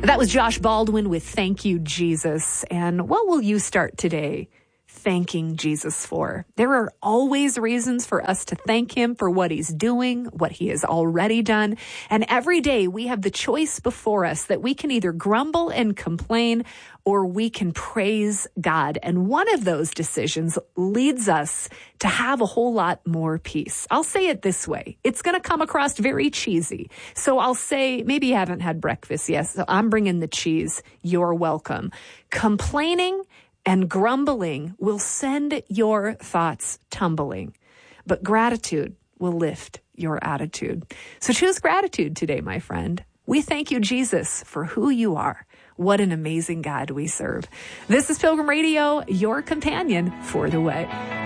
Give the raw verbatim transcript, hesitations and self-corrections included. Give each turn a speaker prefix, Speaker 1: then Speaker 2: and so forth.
Speaker 1: That was Josh Baldwin with Thank You, Jesus. And what will you start today thanking Jesus for? There are always reasons for us to thank him for what he's doing, what he has already done. And every day we have the choice before us that we can either grumble and complain or we can praise God. And one of those decisions leads us to have a whole lot more peace. I'll say it this way. It's going to come across very cheesy. So I'll say, maybe you haven't had breakfast yet, so I'm bringing the cheese. You're welcome. Complaining and grumbling will send your thoughts tumbling, but gratitude will lift your attitude. So choose gratitude today, my friend. We thank you, Jesus, for who you are. What an amazing God we serve. This is Pilgrim Radio, your companion for the way.